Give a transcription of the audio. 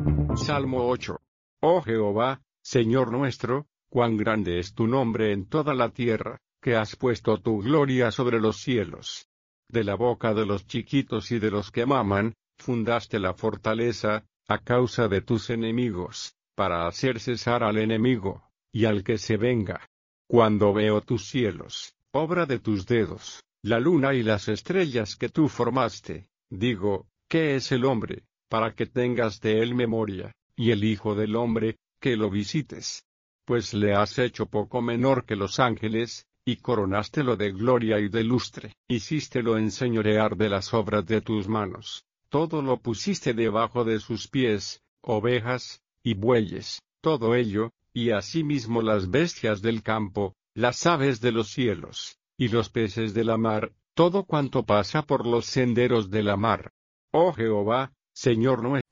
Salmo 8. Oh Jehová, Señor nuestro, cuán grande es tu nombre en toda la tierra, que has puesto tu gloria sobre los cielos. De la boca de los chiquitos y de los que maman, fundaste la fortaleza, a causa de tus enemigos, para hacer cesar al enemigo, y al que se venga. Cuando veo tus cielos, obra de tus dedos, la luna y las estrellas que tú formaste, digo, ¿qué es el hombre, para que tengas de él memoria, y el hijo del hombre, que lo visites? Pues le has hecho poco menor que los ángeles, y coronástelo de gloria y de lustre, hicístelo enseñorear de las obras de tus manos, todo lo pusiste debajo de sus pies, ovejas, y bueyes, todo ello, y asimismo las bestias del campo, las aves de los cielos, y los peces de la mar, todo cuanto pasa por los senderos de la mar. Oh Jehová, Señor nuestro,